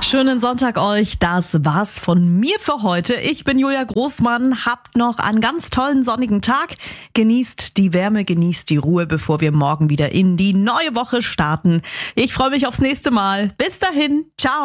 Schönen Sonntag euch. Das war's von mir für heute. Ich bin Julia Großmann. Habt noch einen ganz tollen sonnigen Tag. Genießt die Wärme, genießt die Ruhe, bevor wir morgen wieder in die neue Woche starten. Ich freue mich aufs nächste Mal. Bis dahin. Ciao.